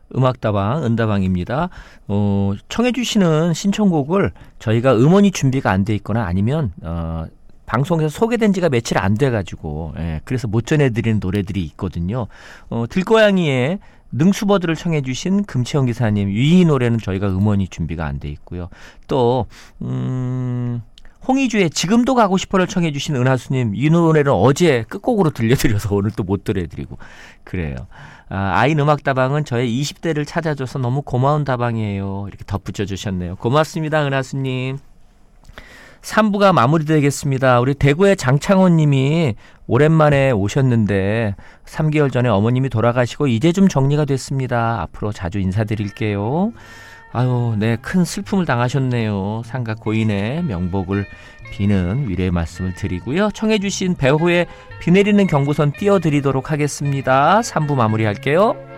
음악다방 은다방입니다. 청해 주시는 신청곡을 저희가 음원이 준비가 안 돼 있거나 아니면 방송에서 소개된 지가 며칠 안 돼가지고 그래서 못 전해드리는 노래들이 있거든요. 들고양이의 능수버드를 청해 주신 금채영 기사님 이 노래는 저희가 음원이 준비가 안 돼 있고요. 또 홍희주의 지금도 가고 싶어를 청해 주신 은하수님 이 노래는 어제 끝곡으로 들려드려서 오늘 또 못 들려드리고 그래요. 아인 음악다방은 저의 20대를 찾아줘서 너무 고마운 다방이에요. 이렇게 덧붙여 주셨네요. 고맙습니다. 은하수님. 3부가 마무리되겠습니다. 우리 대구의 장창원 님이 오랜만에 오셨는데 3개월 전에 어머님이 돌아가시고 이제 좀 정리가 됐습니다. 앞으로 자주 인사드릴게요. 아유, 네, 큰 슬픔을 당하셨네요. 상가 고인의 명복을 비는 위로의 말씀을 드리고요. 청해 주신 배호의 비 내리는 경부선 띄워드리도록 하겠습니다. 3부 마무리할게요.